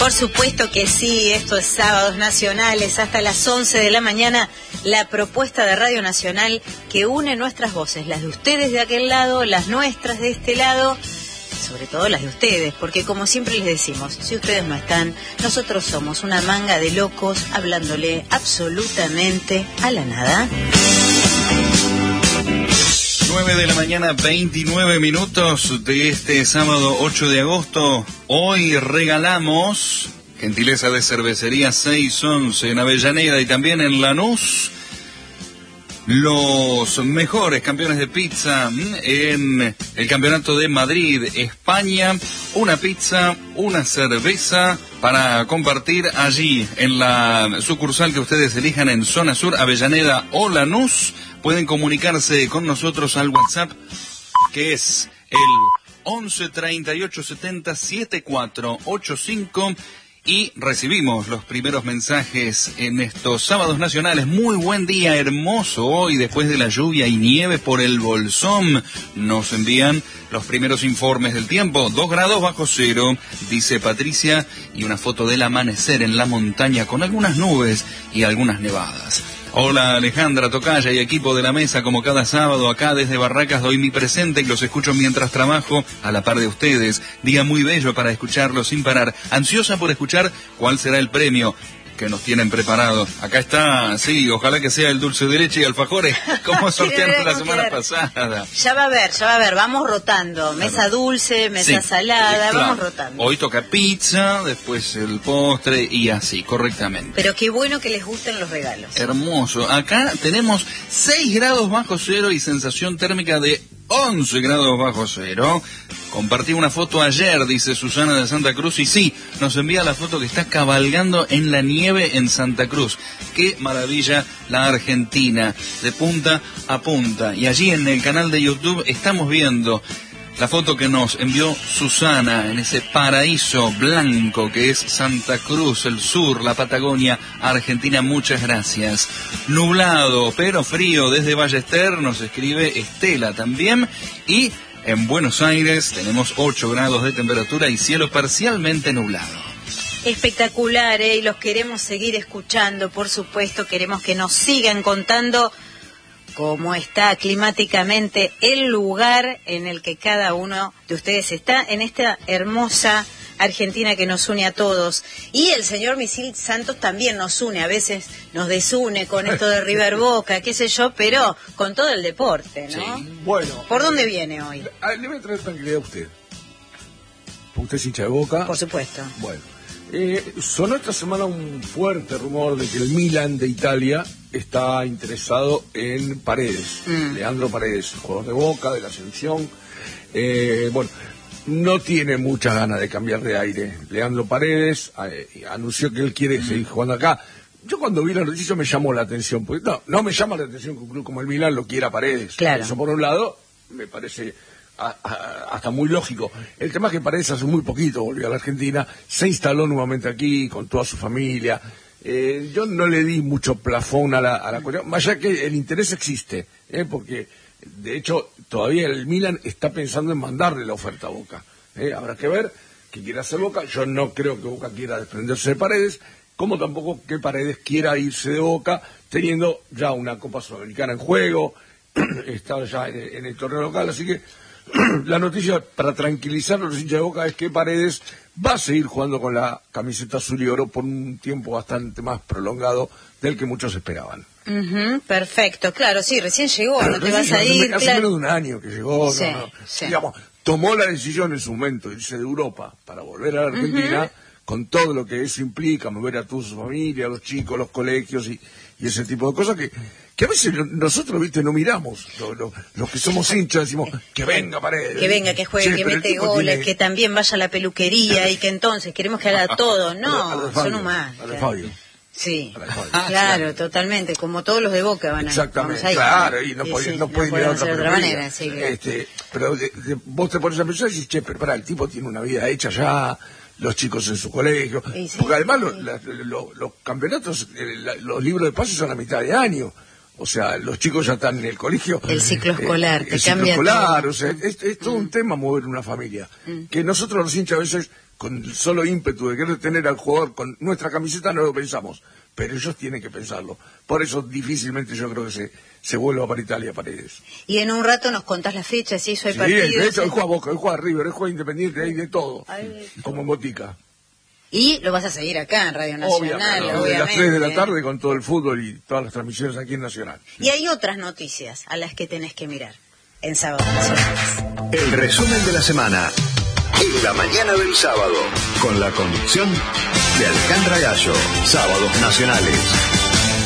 Por supuesto que sí, esto es Sábados Nacionales, hasta las 11 de la mañana, la propuesta de Radio Nacional que une nuestras voces, las de ustedes de aquel lado, las nuestras de este lado, sobre todo las de ustedes, porque como siempre les decimos, si ustedes no están, nosotros somos una manga de locos hablándole absolutamente a la nada. 9 de la mañana, 29 minutos de este sábado 8 de agosto. Hoy regalamos, gentileza de Cervecería 611 en Avellaneda y también en Lanús, los mejores campeones de pizza en el Campeonato de Madrid, España. Una pizza, una cerveza para compartir allí en la sucursal que ustedes elijan en Zona Sur, Avellaneda o Lanús. Pueden comunicarse con nosotros al WhatsApp, que es el 11 38 70 7485, y recibimos los primeros mensajes en estos sábados nacionales. Muy buen día, hermoso hoy, después de la lluvia y nieve por el Bolsón. Nos envían los primeros informes del tiempo. 2 grados bajo cero, dice Patricia, y una foto del amanecer en la montaña con algunas nubes y algunas nevadas. Hola Alejandra, Tocaya y equipo de la mesa, como cada sábado acá desde Barracas doy mi presente y los escucho mientras trabajo a la par de ustedes. Día muy bello para escucharlos sin parar. Ansiosa por escuchar cuál será el premio que nos tienen preparado. Acá está, sí, ojalá que sea el dulce de leche y alfajores, como sortearon la semana pasada. Ya va a ver, vamos rotando. Mesa dulce, mesa salada, claro. Vamos rotando. Hoy toca pizza, después el postre y así, correctamente. Pero qué bueno que les gusten los regalos. Hermoso. Acá tenemos 6 grados bajo cero y sensación térmica de 11 grados bajo cero. Compartí una foto ayer, dice Susana de Santa Cruz, y sí, nos envía la foto que está cabalgando en la nieve en Santa Cruz. Qué maravilla la Argentina, de punta a punta. Y allí en el canal de YouTube estamos viendo la foto que nos envió Susana en ese paraíso blanco que es Santa Cruz, el sur, la Patagonia Argentina. Muchas gracias. Nublado, pero frío desde Ballester, nos escribe Estela también. Y en Buenos Aires tenemos 8 grados de temperatura y cielo parcialmente nublado. Espectacular, y los queremos seguir escuchando, por supuesto, queremos que nos sigan contando cómo está climáticamente el lugar en el que cada uno de ustedes está, en esta hermosa Argentina que nos une a todos. Y el señor Misil Santos también nos une, a veces nos desune con esto de River Boca, qué sé yo, pero con todo el deporte, ¿no? Sí. Bueno. ¿Por dónde viene hoy? Le voy a traer tranquilidad a usted. ¿Usted es hincha de Boca? Por supuesto. Bueno. Sonó esta semana un fuerte rumor de que el Milan de Italia está interesado en Paredes, Leandro Paredes, jugador de Boca, de la selección. Bueno, no tiene muchas ganas de cambiar de aire. Leandro Paredes anunció que él quiere seguir jugando acá. Yo cuando vi la noticia me llamó la atención, porque no me llama la atención que un club como el Milan lo quiera Paredes. Claro. Eso por un lado me parece hasta muy lógico. El tema es que Paredes hace muy poquito volvió a la Argentina, se instaló nuevamente aquí con toda su familia. Yo no le di mucho plafón a la cuestión, más allá que el interés existe, porque de hecho todavía el Milan está pensando en mandarle la oferta a Boca. Habrá que ver qué quiere hacer Boca. Yo no creo que Boca quiera desprenderse de Paredes, como tampoco que Paredes quiera irse de Boca, teniendo ya una Copa Sudamericana en juego, está ya en el torneo local, así que la noticia para tranquilizar a los hinchas de Boca es que Paredes va a seguir jugando con la camiseta azul y oro por un tiempo bastante más prolongado del que muchos esperaban. Perfecto, claro, sí, recién llegó, no te vas a ir. Hace menos de un año que llegó, sí, no. Sí. Digamos, tomó la decisión en su momento de irse de Europa para volver a la Argentina, con todo lo que eso implica, mover a toda su familia, a los chicos, los colegios y ese tipo de cosas que a veces nosotros, viste, no miramos. Los que somos hinchas decimos, que venga Paredes. Que venga, que juegue, que mete goles, que también vaya a la peluquería y que entonces queremos que haga todo. No, son humanos. A Fabio. Sí, claro, totalmente, como todos los de Boca van a... Exactamente, claro, y no puede ir de otra manera. Sí, pero vos te pones a pensar y dices, che, pero pará, el tipo tiene una vida hecha ya, los chicos en su colegio, porque además los campeonatos, los libros de pases son a mitad de año. O sea, los chicos ya están en el colegio. El ciclo escolar, te el ciclo cambia escolar, todo. o sea, es todo un tema mover una familia. Que nosotros los hinchas a veces, con el solo ímpetu de querer tener al jugador con nuestra camiseta, no lo pensamos. Pero ellos tienen que pensarlo. Por eso difícilmente yo creo que se vuelva para Italia, Paredes. Y en un rato nos contás las fechas, ¿sí? Hay Sí, partidos. de hecho, él juega Boca, él juega River, él juega Independiente, hay de todo. Como en Botica. Y lo vas a seguir acá en Radio Nacional, Obviamente, obviamente. de las 3 de la tarde con todo el fútbol y todas las transmisiones aquí en Nacional. Y hay otras noticias a las que tenés que mirar en Sábados Nacionales. El resumen de la semana en la mañana del sábado, con la conducción de Alejandra Gallo. Sábados Nacionales.